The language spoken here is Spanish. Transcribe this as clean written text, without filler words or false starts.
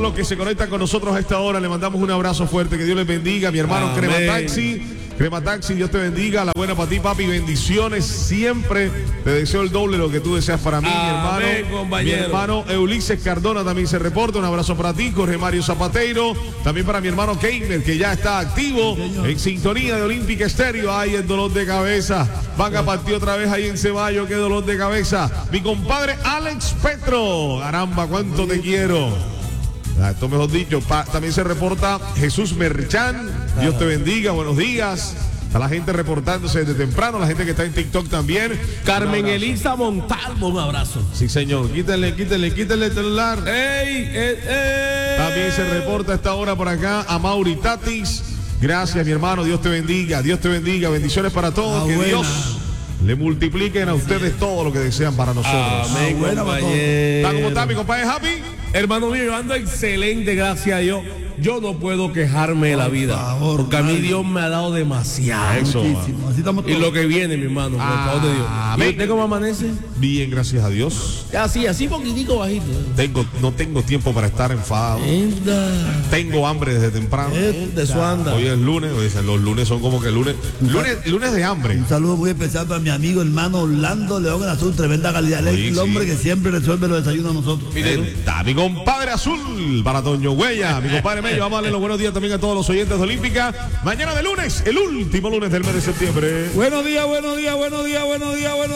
todos los que se conectan con nosotros a esta hora, le mandamos un abrazo fuerte. Que Dios les bendiga. Mi hermano Crema Taxi, Dios te bendiga. La buena para ti, papi. Bendiciones siempre. Te deseo el doble de lo que tú deseas para mí, mi hermano Ulises Cardona también se reporta. Un abrazo para ti, Jorge Mario Zapateiro. También para mi hermano Keimer, que ya está activo en sintonía de Olímpica Estéreo. Ay, el dolor de cabeza. Van a partir otra vez ahí en Ceballos. Qué dolor de cabeza. Mi compadre Alex Petro. Caramba, cuánto te quiero. Esto mejor dicho, también se reporta Jesús Merchán. Dios te bendiga, buenos días. Está la gente reportándose desde temprano, la gente que está en TikTok también. Carmen Elisa Montalvo, un abrazo. Sí, señor. Quítale el celular. También se reporta a esta hora por acá a Mauri Tatis. Gracias, mi hermano. Dios te bendiga. Dios te bendiga. Bendiciones para todos. Que Dios le multipliquen a ustedes todo lo que desean para nosotros. Amén, compañero. ¿Cómo está mi compadre Happy? Hermano mío, yo ando excelente, gracias a Dios. Yo no puedo quejarme de la vida, porque a mí Dios me ha dado demasiado. Eso, y lo que viene, mi hermano, por favor de Dios. ¿Y usted cómo amanece? Bien, gracias a Dios. Así poquitico bajito. No tengo tiempo para estar enfadado. Tengo hambre desde temprano. De su anda. Hoy es lunes, los lunes son como que lunes de hambre. Un saludo muy especial para mi amigo hermano Orlando León Azul, tremenda calidad. El hombre que siempre resuelve los desayunos a nosotros. Está mi compadre Azul para Toño Huella, mi compadre Mello. Vamos a darle los buenos días también a todos los oyentes de Olímpica. Mañana de lunes, el último lunes del mes de septiembre. Buenos días.